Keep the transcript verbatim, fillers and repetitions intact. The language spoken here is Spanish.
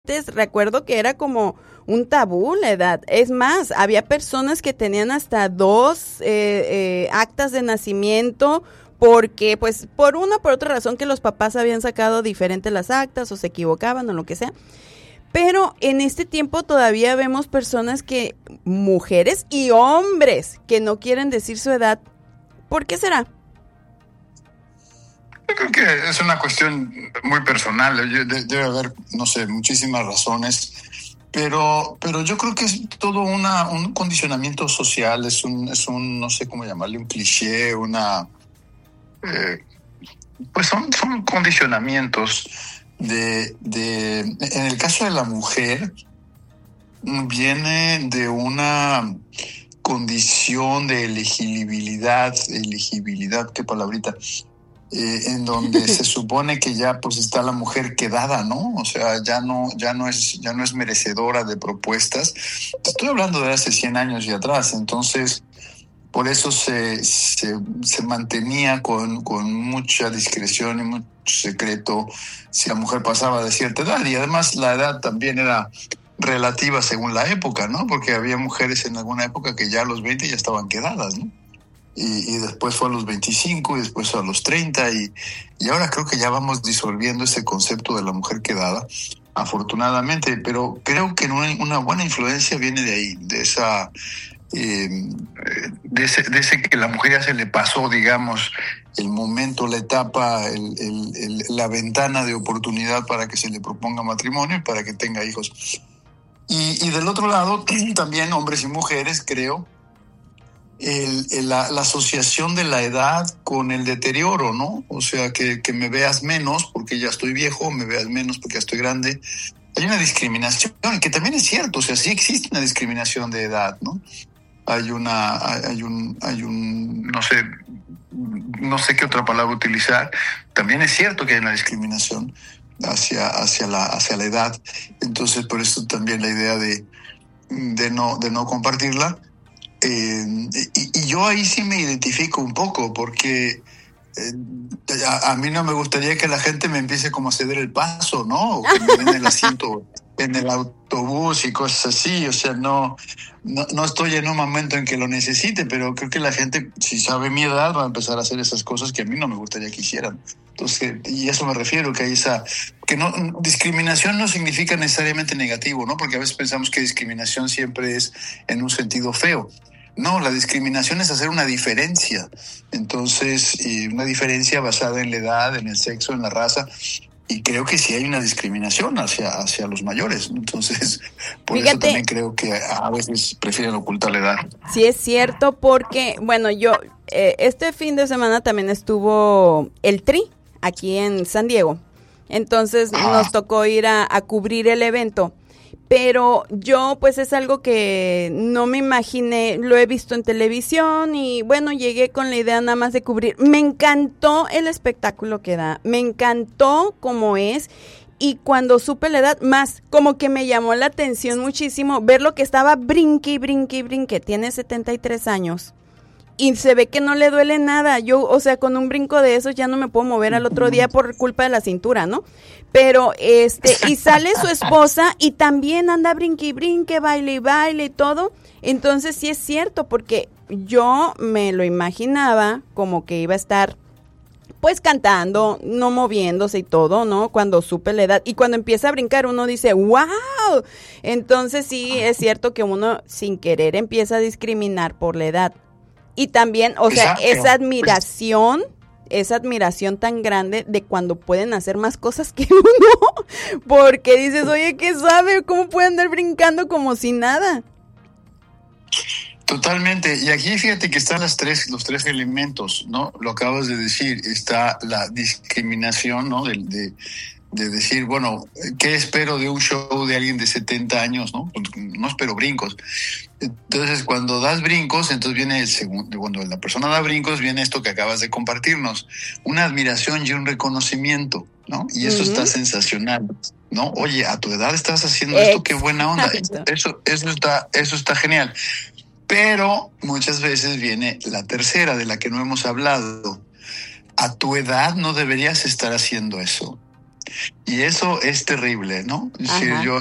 Antes recuerdo que era como un tabú la edad. Es más, había personas que tenían hasta dos eh, eh, actas de nacimiento porque, pues, por una o por otra razón que los papás habían sacado diferentes las actas o se equivocaban o lo que sea. Pero en este tiempo todavía vemos personas que, mujeres y hombres, que no quieren decir su edad. ¿Por qué será? Yo creo que es una cuestión muy personal. Debe haber, no sé, muchísimas razones, pero, pero yo creo que es todo una, un condicionamiento social, es un, es un, no sé cómo llamarle, un cliché, una, eh, pues son, son condicionamientos de, de, en el caso de la mujer, viene de una condición de elegibilidad, elegibilidad, qué palabrita, Eh, en donde se supone que ya pues está la mujer quedada, ¿no? O sea, ya no, ya no es, ya no es merecedora de propuestas. Estoy hablando de hace cien años y atrás, entonces por eso se, se, se mantenía con, con mucha discreción y mucho secreto si la mujer pasaba de cierta edad, y además la edad también era relativa según la época, ¿no? Porque había mujeres en alguna época que ya a los veinte ya estaban quedadas, ¿no? Y, y después fue a los veinticinco y después a los treinta y, y ahora creo que ya vamos disolviendo ese concepto de la mujer quedada, afortunadamente, pero creo que una, una buena influencia viene de ahí, de esa eh, de ese, de ese que la mujer ya se le pasó, digamos, el momento, la etapa, el, el, el, la ventana de oportunidad para que se le proponga matrimonio y para que tenga hijos. Y, y del otro lado, también hombres y mujeres, creo, El, el, la, la asociación de la edad con el deterioro, ¿no? O sea, que, que me veas menos porque ya estoy viejo, me veas menos porque ya estoy grande. Hay una discriminación, que también es cierto, o sea, sí existe una discriminación de edad, ¿no? Hay una, hay un, hay un, no sé, no sé qué otra palabra utilizar. También es cierto que hay una discriminación hacia, hacia la, hacia la edad. Entonces, por eso también la idea de, de no, de no compartirla. Eh, y, y yo ahí sí me identifico un poco porque eh, a, a mí no me gustaría que la gente me empiece como a ceder el paso, ¿no? O que me den el asiento en el autobús y cosas así. O sea, no, no, no estoy en un momento en que lo necesite, pero creo que la gente, si sabe mi edad, va a empezar a hacer esas cosas que a mí no me gustaría que hicieran. Entonces, y a eso me refiero, que hay esa, que no, discriminación no significa necesariamente negativo, ¿no? Porque a veces pensamos que discriminación siempre es en un sentido feo. No, la discriminación es hacer una diferencia. Entonces, y una diferencia basada en la edad, en el sexo, en la raza. Y creo que sí hay una discriminación hacia, hacia los mayores. Entonces, por Fíjate, eso también creo que a veces prefieren ocultar la edad. Sí, es cierto, porque, bueno, yo, eh, este fin de semana también estuvo el Tri aquí en San Diego. Entonces, ah. nos tocó ir a, a cubrir el evento. Pero yo, pues, es algo que no me imaginé, lo he visto en televisión y, bueno, llegué con la idea nada más de cubrir. Me encantó el espectáculo que da, me encantó cómo es, y cuando supe la edad, más, como que me llamó la atención muchísimo ver lo que estaba brinque y brinque y brinque, tiene setenta y tres años. Y se ve que no le duele nada. Yo, o sea, con un brinco de esos ya no me puedo mover al otro día por culpa de la cintura, ¿no? Pero, este, y sale su esposa y también anda brinque y brinque, baile y baile y todo. Entonces sí es cierto, porque yo me lo imaginaba como que iba a estar, pues, cantando, no moviéndose y todo, ¿no? Cuando supe la edad. Y cuando empieza a brincar uno dice, ¡wow! Entonces sí es cierto que uno sin querer empieza a discriminar por la edad. Y también, o sea, Exacto. esa admiración, esa admiración tan grande de cuando pueden hacer más cosas que uno, porque dices, oye, ¿qué sabe? ¿Cómo puede andar brincando como si nada? Totalmente, y aquí fíjate que están las tres, los tres elementos, ¿no? Lo acabas de decir, está la discriminación, ¿no? De, de, de decir, bueno, ¿qué espero de un show de alguien de setenta años, no? No espero brincos. Entonces, cuando das brincos, entonces viene el segundo, cuando la persona da brincos, viene esto que acabas de compartirnos, una admiración y un reconocimiento, ¿no? Y eso uh-huh. está sensacional, ¿no? Oye, a tu edad estás haciendo Exacto. esto, qué buena onda. Eso, eso está, eso está genial. Pero muchas veces viene la tercera, de la que no hemos hablado. A tu edad no deberías estar haciendo eso. Y eso es terrible, ¿no? Es decir, Ajá. yo